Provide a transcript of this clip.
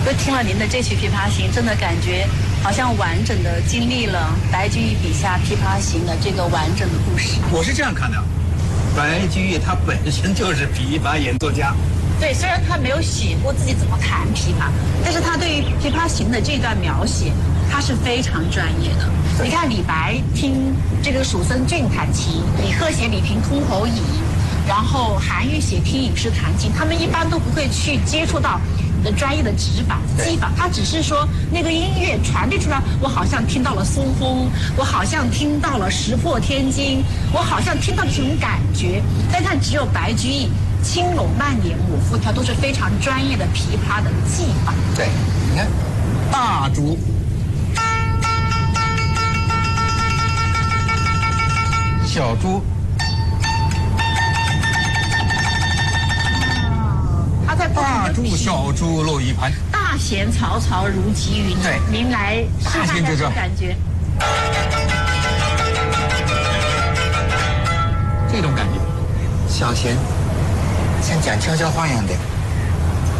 就听了您的这曲《琵琶行》，真的感觉好像完整的经历了白居易笔下《琵琶行》的这个完整的故事。 我是这样看的，白居易他本身就是琵琶演作家。 对，虽然他没有写过自己怎么弹琵琶，但是他对于《琵琶行》的这段描写，他是非常专业的。你看李白听这个蜀僧俊弹琴，李贺写李瓶箜篌椅，然后韩愈写听隐士弹琴，他们一般都不会去接触到你的专业的指法、技法，他只是说那个音乐传递出来，我好像听到了松风，我好像听到了石破天惊，我好像听到了这种感觉。但看只有白居易轻拢慢捻抹复调都是非常专业的琵琶的技法。 对，你看，大竹，小竹， 他在大竹小竹落一盘， 大弦嘈嘈如急云。 对， 您来示范一下这种感觉。 这种感觉， 小弦像讲悄悄话一样的。